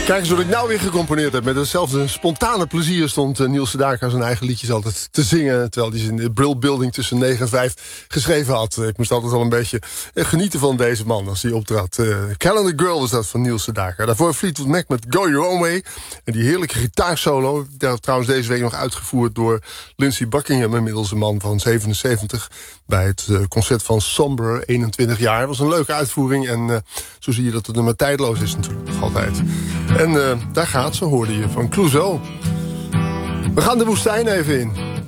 Kijk eens wat ik nou weer gecomponeerd heb. Met hetzelfde spontane plezier stond Niels Sedaka zijn eigen liedjes altijd te zingen. Terwijl hij ze in de Brill Building tussen 9 en 5 geschreven had. Ik moest altijd wel een beetje genieten van deze man als hij optrad. Calendar Girl was dat van Niels Sedaka. Daarvoor Fleetwood Mac met Go Your Own Way. En die heerlijke gitaarsolo. Trouwens deze week nog uitgevoerd door Lindsey Buckingham. Inmiddels een man van 77. Bij het concert van Somber, 21 jaar. Het was een leuke uitvoering. En zo zie je dat het nummer tijdloos is natuurlijk. Nog altijd. En daar gaat ze, hoorde je, van Clouseau. We gaan de woestijn even in.